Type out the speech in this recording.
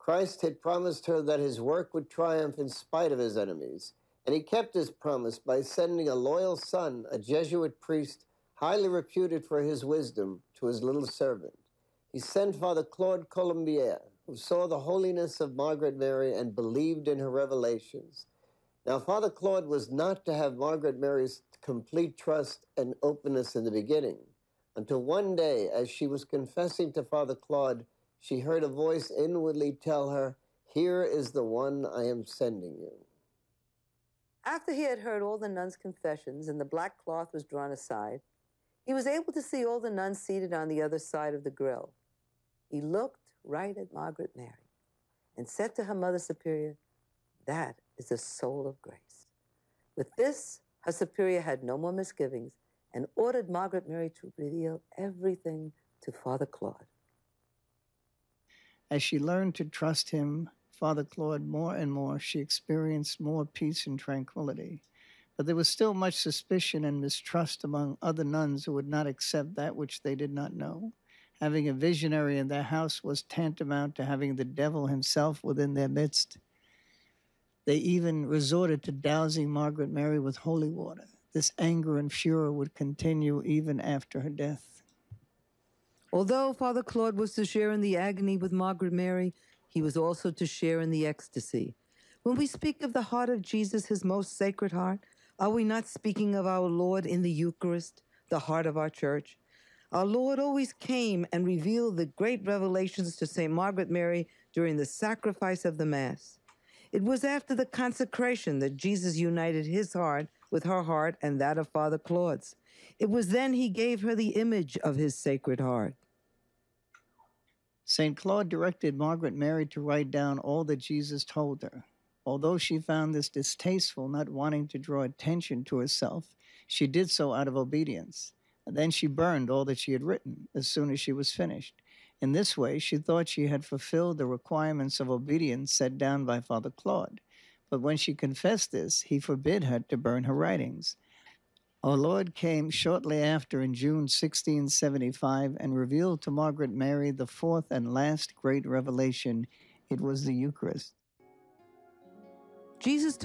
Christ had promised her that his work would triumph in spite of his enemies, and he kept his promise by sending a loyal son, a Jesuit priest, highly reputed for his wisdom, to his little servant. He sent Father Claude Colombier, who saw the holiness of Margaret Mary and believed in her revelations. Now, Father Claude was not to have Margaret Mary's complete trust and openness in the beginning, until one day, as she was confessing to Father Claude, she heard a voice inwardly tell her, "Here is the one I am sending you." After he had heard all the nuns' confessions and the black cloth was drawn aside, he was able to see all the nuns seated on the other side of the grill. He looked right at Margaret Mary and said to her Mother Superior, "That is the soul of grace." With this, her Superior had no more misgivings and ordered Margaret Mary to reveal everything to Father Claude. As she learned to trust him, Father Claude, more and more, she experienced more peace and tranquility. But there was still much suspicion and mistrust among other nuns who would not accept that which they did not know. Having a visionary in their house was tantamount to having the devil himself within their midst. They even resorted to dousing Margaret Mary with holy water. This anger and furor would continue even after her death. Although Father Claude was to share in the agony with Margaret Mary, he was also to share in the ecstasy. When we speak of the heart of Jesus, his most sacred heart, are we not speaking of our Lord in the Eucharist, the heart of our church? Our Lord always came and revealed the great revelations to St. Margaret Mary during the sacrifice of the Mass. It was after the consecration that Jesus united his heart with her heart and that of Father Claude's. It was then he gave her the image of his sacred heart. St. Claude directed Margaret Mary to write down all that Jesus told her. Although she found this distasteful, not wanting to draw attention to herself, she did so out of obedience. And then she burned all that she had written as soon as she was finished. In this way, she thought she had fulfilled the requirements of obedience set down by Father Claude. But when she confessed this, he forbid her to burn her writings. Our Lord came shortly after in June 1675 and revealed to Margaret Mary the fourth and last great revelation. It was the Eucharist. Jesus